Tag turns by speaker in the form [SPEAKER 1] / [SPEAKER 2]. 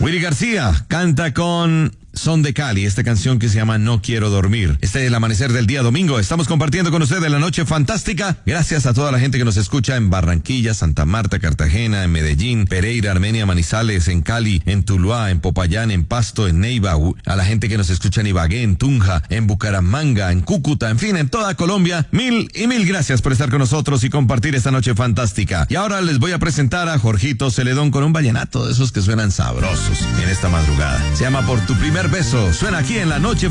[SPEAKER 1] Willy García canta con Son de Cali, esta canción que se llama No Quiero Dormir. Este es el amanecer del día domingo. Estamos compartiendo con ustedes la noche fantástica. Gracias a toda la gente que nos escucha en Barranquilla, Santa Marta, Cartagena, en Medellín, Pereira, Armenia, Manizales, en Cali, en Tuluá, en Popayán, en Pasto, en Neiva. A la gente que nos escucha en Ibagué, en Tunja, en Bucaramanga, en Cúcuta, en fin, en toda Colombia. Mil y mil gracias por estar con nosotros y compartir esta noche fantástica. Y ahora les voy a presentar a Jorgito Celedón con un vallenato de esos que suenan sabrosos en esta madrugada. Se llama Por tu primer beso. Suena aquí en la noche